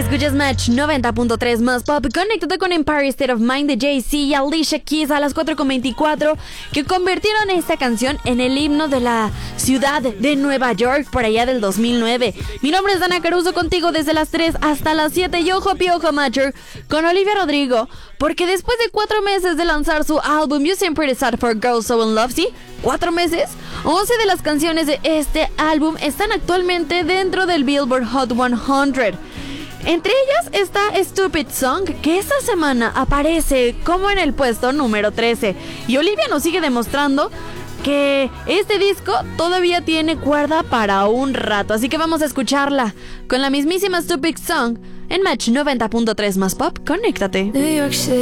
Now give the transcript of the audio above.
Escuchas Match 90.3 más pop. Conéctate con Empire State of Mind de Jay-Z y Alicia Keys a las 4:24, que convirtieron esta canción en el himno de la ciudad de Nueva York por allá del 2009. Mi nombre es Dana Caruso, contigo desde las 3 hasta las 7. Y ojo piojo Matcher con Olivia Rodrigo, porque después de 4 meses de lanzar su álbum You Seem Pretty Sad for Girls So In Love, ¿sí? 4 meses. 11 de las canciones de este álbum están actualmente dentro del Billboard Hot 100. Entre ellas está Stupid Song, que esta semana aparece como en el puesto número 13. Y Olivia nos sigue demostrando que este disco todavía tiene cuerda para un rato. Así que vamos a escucharla con la mismísima Stupid Song en Match 90.3 más pop. Conéctate. New York City.